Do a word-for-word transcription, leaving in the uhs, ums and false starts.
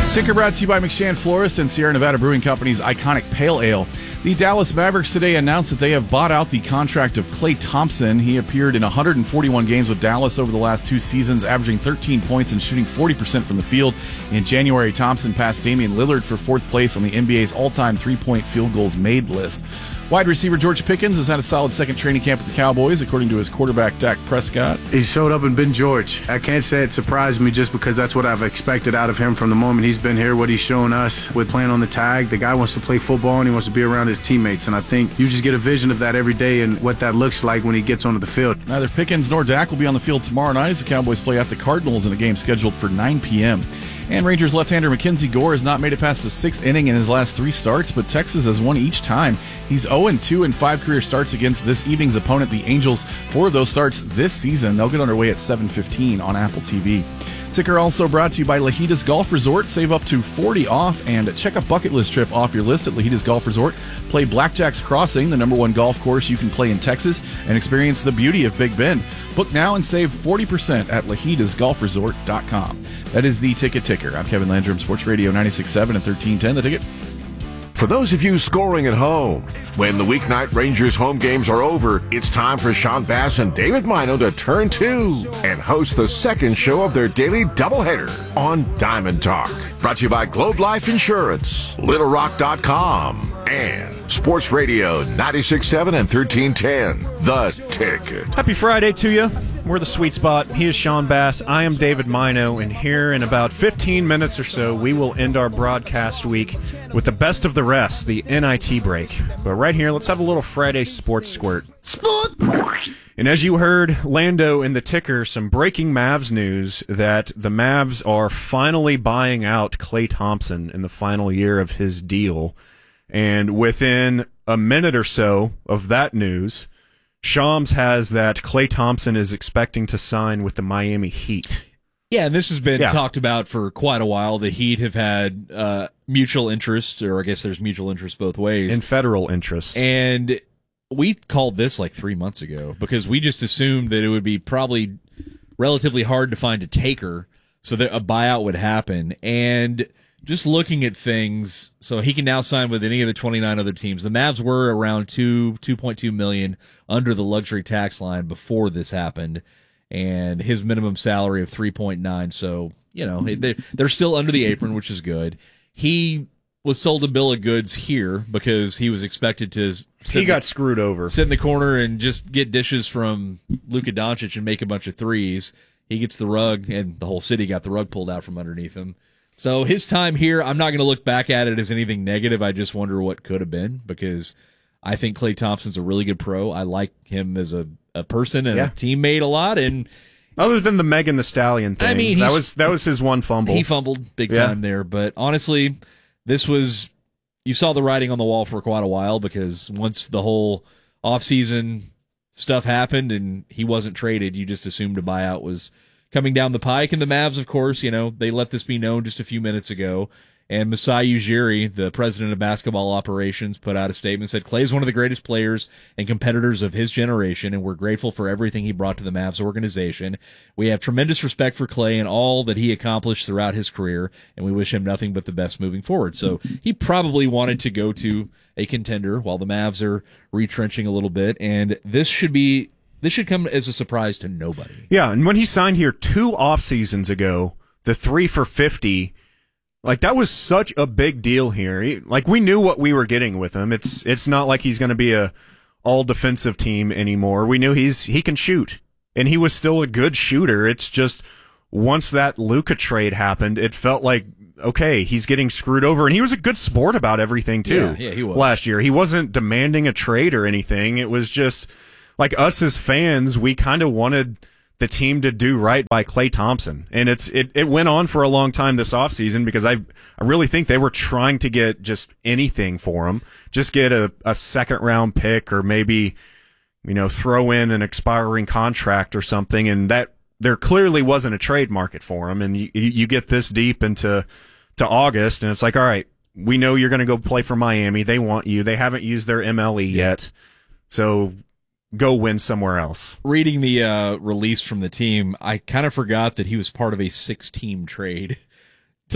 Ticker brought to you by McShann Florist and Sierra Nevada Brewing Company's iconic Pale Ale. The Dallas Mavericks today announced that they have bought out the contract of Klay Thompson. He appeared in one hundred forty-one games with Dallas over the last two seasons, averaging thirteen points and shooting forty percent from the field. In January, Thompson passed Damian Lillard for fourth place on the N B A's all-time three-point field goals made list. Wide receiver George Pickens has had a solid second training camp with the Cowboys, according to his quarterback Dak Prescott. He showed up and been George. I can't say it surprised me just because that's what I've expected out of him from the moment he's been here, what he's shown us with playing on the tag. The guy wants to play football and he wants to be around his teammates, and I think you just get a vision of that every day and what that looks like when he gets onto the field. Neither Pickens nor Dak will be on the field tomorrow night as the Cowboys play at the Cardinals in a game scheduled for nine p.m. And Rangers left-hander Mackenzie Gore has not made it past the sixth inning in his last three starts, but Texas has won each time. He's oh and two in five career starts against this evening's opponent, the Angels. Four of those starts this season. They'll get underway at seven fifteen on Apple T V. Ticker also brought to you by Lajitas Golf Resort. Save up to forty off and check a bucket list trip off your list at Lajitas Golf Resort. Play Blackjack's Crossing, the number one golf course you can play in Texas, and experience the beauty of Big Bend. Book now and save forty percent at lajitas golf resort dot com. That is the Ticket Ticker. I'm Kevin Landrum, Sports Radio ninety-six point seven and thirteen ten. The Ticket. For those of you scoring at home, when the weeknight Rangers home games are over, it's time for Sean Bass and David Mino to turn two and host the second show of their daily doubleheader on Diamond Talk. Brought to you by Globe Life Insurance, Little Rock dot com, and Sports Radio ninety-six point seven and thirteen ten. The Ticket. Happy Friday to you. We're the sweet spot. He is Sean Bass. I am David Mino, and here in about fifteen minutes or so, we will end our broadcast week with the best of the rest, the N I T break. But right here, let's have a little Friday sports squirt. Sport! And as you heard, Lando in the Ticker, some breaking Mavs news that the Mavs are finally buying out Klay Thompson in the final year of his deal. And within a minute or so of that news, Shams has that Klay Thompson is expecting to sign with the Miami Heat. Yeah, and this has been yeah. talked about for quite a while. The Heat have had uh, mutual interest, or I guess there's mutual interest both ways. And federal interest. And we called this like three months ago because we just assumed that it would be probably relatively hard to find a taker so that a buyout would happen. And just looking at things, so he can now sign with any of the twenty-nine other teams. The Mavs were around two, two point two million under the luxury tax line before this happened, and his minimum salary of three point nine. So, you know, they, they're still under the apron, which is good. He was sold a bill of goods here because he was expected to he got the, screwed over. Sit in the corner and just get dishes from Luka Doncic and make a bunch of threes. He gets the rug, and the whole city got the rug pulled out from underneath him. So his time here, I'm not going to look back at it as anything negative. I just wonder what could have been, because I think Klay Thompson's a really good pro. I like him as a, a person and yeah. a teammate a lot. And other than the Megan Thee Stallion thing, I mean, that was that was his one fumble. He fumbled big yeah. time there. But honestly, this was, you saw the writing on the wall for quite a while, because once the whole offseason stuff happened and he wasn't traded, you just assumed a buyout was coming down the pike. And the Mavs, of course, you know, they let this be known just a few minutes ago. And Masai Ujiri, the president of basketball operations, put out a statement, said, Klay is one of the greatest players and competitors of his generation, and we're grateful for everything he brought to the Mavs organization. We have tremendous respect for Klay and all that he accomplished throughout his career, and we wish him nothing but the best moving forward. So he probably wanted to go to a contender while the Mavs are retrenching a little bit, and this should be this should come as a surprise to nobody. Yeah, and when he signed here two off seasons ago, the three for fifty, like, that was such a big deal here. He, like, we knew what we were getting with him. It's it's not like he's going to be a all defensive team anymore. We knew he's he can shoot, and he was still a good shooter. It's just once that Luka trade happened, it felt like, okay, he's getting screwed over, and he was a good sport about everything too. Yeah, yeah, he was. Last year, he wasn't demanding a trade or anything. It was just like, us as fans, we kind of wanted the team to do right by Klay Thompson. And it's it, it went on for a long time this offseason, because I I really think they were trying to get just anything for him. Just get a, a second round pick, or maybe, you know, throw in an expiring contract or something. And that there clearly wasn't a trade market for him. And you, you get this deep into to August, and it's like, all right, we know you're going to go play for Miami. They want you. They haven't used their M L E yet. So go win somewhere else. Reading the uh, release from the team, I kind of forgot that he was part of a six-team trade.